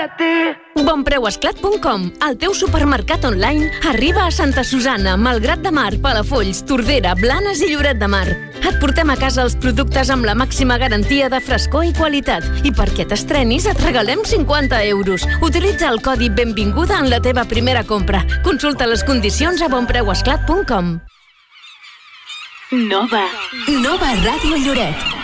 ti. Bonpreuesclat.com, el teu supermercat online, arriba a Santa Susanna, Malgrat de Mar, Palafolls, Tordera, Blanes i Lloret de Mar. Et portem a casa els productes amb la màxima garantia de frescor i qualitat. I perquè t'estrenis et regalem 50 euros. Utilitza el codi Benvinguda en la teva primera compra. Consulta les condicions a bonpreuesclat.com. Nova Ràdio Lloret.